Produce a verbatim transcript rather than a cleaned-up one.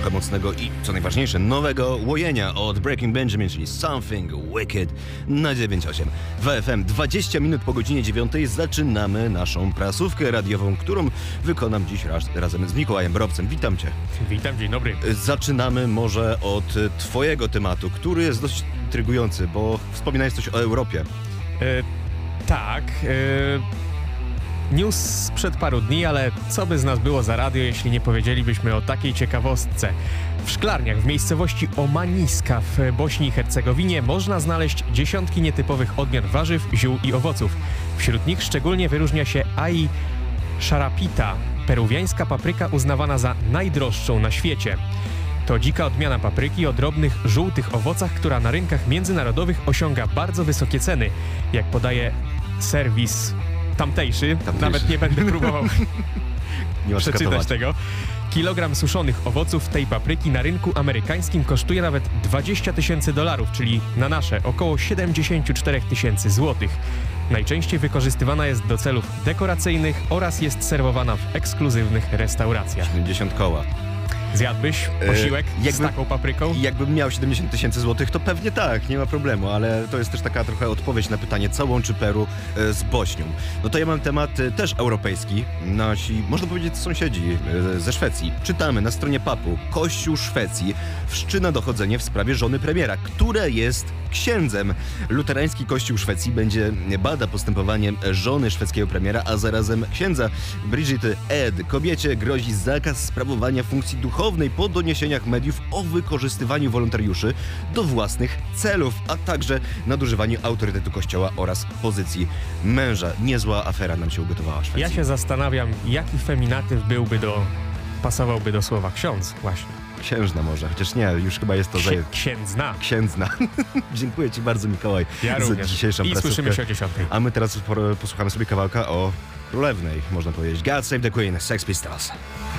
trochę mocnego i, co najważniejsze, nowego łojenia od Breaking Benjamin, czyli Something Wicked na dziewięć osiem. W F M dwadzieścia minut po godzinie dziewiątej zaczynamy naszą prasówkę radiową, którą wykonam dziś raz, razem z Mikołajem Brobcem. Witam Cię. Witam, dzień dobry. Zaczynamy może od Twojego tematu, który jest dość intrygujący, bo wspominałeś coś o Europie. E, tak. E... News sprzed paru dni, ale co by z nas było za radio, jeśli nie powiedzielibyśmy o takiej ciekawostce. W szklarniach w miejscowości Omaniska w Bośni i Hercegowinie można znaleźć dziesiątki nietypowych odmian warzyw, ziół i owoców. Wśród nich szczególnie wyróżnia się Ai Sharapita, peruwiańska papryka uznawana za najdroższą na świecie. To dzika odmiana papryki o drobnych, żółtych owocach, która na rynkach międzynarodowych osiąga bardzo wysokie ceny. Jak podaje serwis tamtejszy, tamtejszy. Nawet nie będę próbował nie przeczytać tego. Kilogram suszonych owoców tej papryki na rynku amerykańskim kosztuje nawet dwadzieścia tysięcy dolarów, czyli na nasze około siedemdziesiąt cztery tysiące złotych. Najczęściej wykorzystywana jest do celów dekoracyjnych oraz jest serwowana w ekskluzywnych restauracjach. siedemdziesiąt koła. Zjadłbyś posiłek e, jakby, z taką papryką? Jakbym miał siedemdziesiąt tysięcy złotych, to pewnie tak, nie ma problemu, ale to jest też taka trochę odpowiedź na pytanie, co łączy Peru e, z Bośnią. No to ja mam temat e, też europejski. Nasi, można powiedzieć, sąsiedzi e, ze Szwecji. Czytamy na stronie papu: Kościół Szwecji wszczyna dochodzenie w sprawie żony premiera, która jest księdzem. Luterański Kościół Szwecji będzie bada postępowanie żony szwedzkiego premiera, a zarazem księdza Brigitte Ed. Kobiecie grozi zakaz sprawowania funkcji duchowej po doniesieniach mediów o wykorzystywaniu wolontariuszy do własnych celów, a także nadużywaniu autorytetu kościoła oraz pozycji męża. Niezła afera nam się ugotowała w Szwecji. Ja się zastanawiam, jaki feminatyw byłby do... pasowałby do słowa ksiądz właśnie. Księżna może, chociaż nie, już chyba jest to... Księ- zaje... Księdzna. Księdzna. Dziękuję Ci bardzo, Mikołaj, ja za również. dzisiejszą I prasówkę. słyszymy się o dziesiątej. A my teraz posłuchamy sobie kawałka o królewnej, można powiedzieć. God Save the Queen, Sex Pistols.